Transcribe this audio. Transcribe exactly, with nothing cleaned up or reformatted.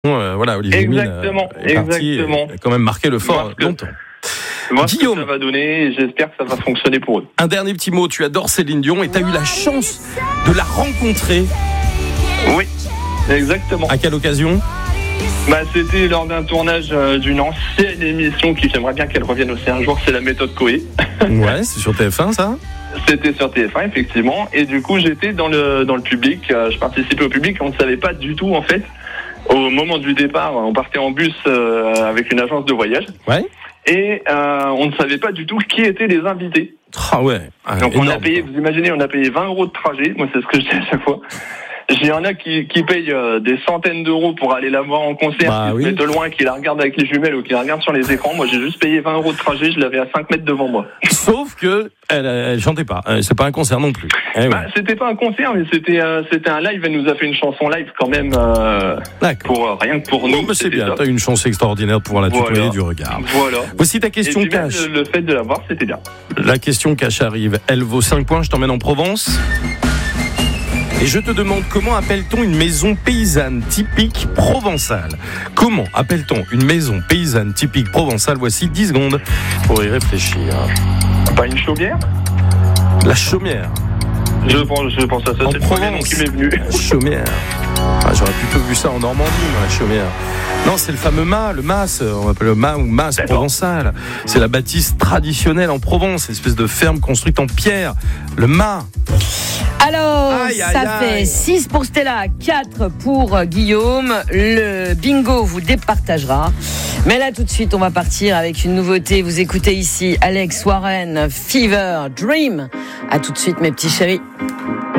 Euh, voilà, Olivier Mine Exactement, euh, est parti, exactement. a quand même marqué le fort que, longtemps. Voir Guillaume, ce que ça va donner et j'espère que ça va fonctionner pour eux. Un dernier petit mot, tu adores Céline Dion et tu as eu la chance de la rencontrer. Oui, exactement. À quelle occasion ? Bah, c'était lors d'un tournage euh, d'une ancienne émission qui j'aimerais bien qu'elle revienne aussi un jour, c'est la méthode Coé. Ouais, c'est sur T F un ça ? C'était sur T F un effectivement, et du coup j'étais dans le, dans le public, euh, je participais au public, on ne savait pas du tout en fait. Au moment du départ, on partait en bus euh, avec une agence de voyage. Ouais. Et euh, on ne savait pas du tout qui étaient les invités. Ah ouais. Ah, donc énorme. on a payé, vous imaginez, on a payé vingt euros de trajet. Moi, c'est ce que je dis à chaque fois. Il y en a qui, qui payent euh, des centaines d'euros pour aller la voir en concert, bah, qui oui. se mettent loin, qui la regardent avec les jumelles ou qui la regardent sur les écrans. Moi, j'ai juste payé vingt euros de trajet, je l'avais à cinq mètres devant moi. Sauf que elle, elle chantait pas. C'est pas un concert non plus. Eh ouais. Bah, c'était pas un concert, mais c'était euh, c'était un live. Elle nous a fait une chanson live quand même. Euh, pour euh, rien que pour nous. Bon, bah, c'est bien. Top. T'as une chance extraordinaire de pouvoir la tutoyer voilà. du regard. Voilà. Voici ta question et cash. Le, le fait de la voir, c'était bien. La question cash arrive. Elle vaut cinq points. Je t'emmène en Provence. Et je te demande comment appelle-t-on une maison paysanne typique provençale ? Comment appelle-t-on une maison paysanne typique provençale ? Voici dix secondes pour y réfléchir. Pas une chaumière ? La chaumière. Je pense, je pense à ça, en c'est le premier nom qui m'est venu. La chaumière. Ah, j'aurais plutôt vu ça en Normandie, moi, la chaumière. Non, c'est le fameux mât, le mas, on appelle le mât ou mas provençal. C'est la bâtisse traditionnelle en Provence, espèce de ferme construite en pierre. Le mât. Alors, aïe, ça aïe, fait aïe. six pour Stella, quatre pour Guillaume. Le bingo vous départagera. Mais là, tout de suite, on va partir avec une nouveauté. Vous écoutez ici Alex Warren, Fever, Dream. À tout de suite, mes petits chéris.